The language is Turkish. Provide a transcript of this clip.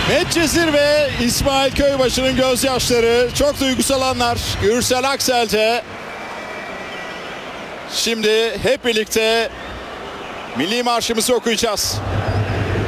Medcezir ve İsmail Köybaşı'nın gözyaşları, çok duygusal anlar. Gürsel Aksel'de. Şimdi hep birlikte milli marşımızı okuyacağız.